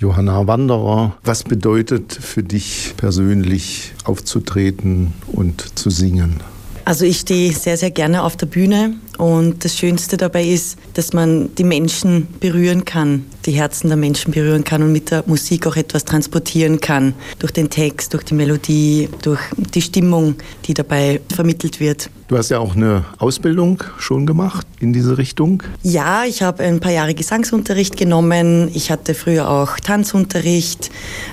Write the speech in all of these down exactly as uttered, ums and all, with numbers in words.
Johanna Wanderer. Was bedeutet für dich persönlich aufzutreten und zu singen? Also ich stehe sehr, sehr gerne auf der Bühne und das Schönste dabei ist, dass man die Menschen berühren kann, die Herzen der Menschen berühren kann und mit der Musik auch etwas transportieren kann. Durch den Text, durch die Melodie, durch die Stimmung, die dabei vermittelt wird. Du hast ja auch eine Ausbildung schon gemacht in diese Richtung. Ja, ich habe ein paar Jahre Gesangsunterricht genommen. Ich hatte früher auch Tanzunterricht.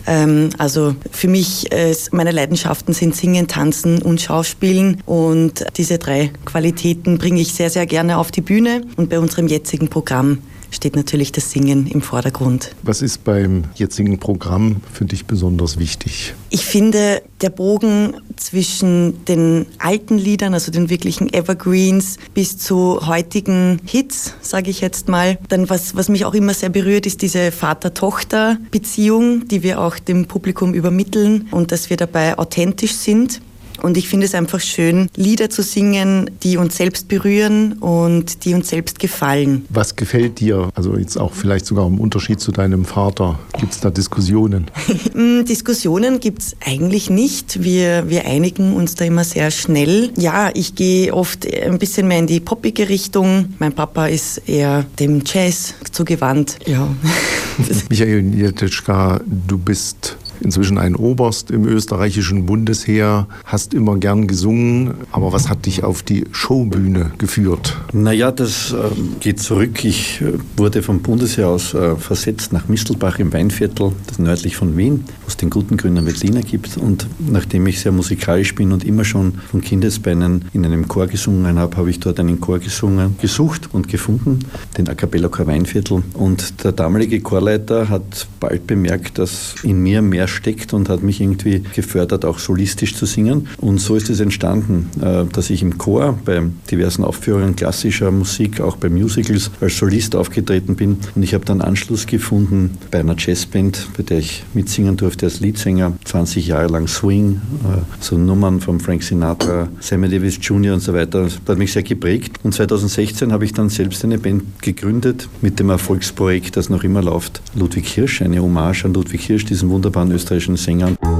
Also für mich, meine Leidenschaften sind Singen, Tanzen und Schauspielen. Und diese drei Qualitäten bringe ich sehr, sehr gerne auf die Bühne. Und bei unserem jetzigen Programm steht natürlich das Singen im Vordergrund. Was ist beim jetzigen Programm für dich besonders wichtig? Ich finde, der Bogen zwischen den alten Liedern, also den wirklichen Evergreens, bis zu heutigen Hits, sage ich jetzt mal. Dann was, was mich auch immer sehr berührt, ist diese Vater-Tochter-Beziehung, die wir auch dem Publikum übermitteln und dass wir dabei authentisch sind. Und ich finde es einfach schön, Lieder zu singen, die uns selbst berühren und die uns selbst gefallen. Was gefällt dir? Also jetzt auch vielleicht sogar im Unterschied zu deinem Vater. Gibt es da Diskussionen? Diskussionen gibt es eigentlich nicht. Wir, wir einigen uns da immer sehr schnell. Ja, ich gehe oft ein bisschen mehr in die poppige Richtung. Mein Papa ist eher dem Jazz zugewandt. Ja. Michael Nietetschka, du bist inzwischen ein Oberst im österreichischen Bundesheer, hast immer gern gesungen, aber was hat dich auf die Showbühne geführt? Naja, das äh, geht zurück. Ich äh, wurde vom Bundesheer aus äh, versetzt nach Mistelbach im Weinviertel, das nördlich von Wien, wo es den guten grünen Veltliner gibt. Und nachdem ich sehr musikalisch bin und immer schon von Kindesbeinen in einem Chor gesungen habe, habe ich dort einen Chor gesungen, gesucht und gefunden, den A Cappella Chor Weinviertel. Und der damalige Chorleiter hat bald bemerkt, dass in mir mehr steckt und hat mich irgendwie gefördert, auch solistisch zu singen. Und so ist es entstanden, dass ich im Chor bei diversen Aufführungen klassischer Musik, auch bei Musicals, als Solist aufgetreten bin. Und ich habe dann Anschluss gefunden bei einer Jazzband, bei der ich mitsingen durfte als Leadsänger, zwanzig Jahre lang Swing, so Nummern von Frank Sinatra, Sammy Davis Junior und so weiter. Das hat mich sehr geprägt. Und zweitausendsechzehn habe ich dann selbst eine Band gegründet mit dem Erfolgsprojekt, das noch immer läuft, Ludwig Hirsch, eine Hommage an Ludwig Hirsch, diesen wunderbaren österreichischen Sänger.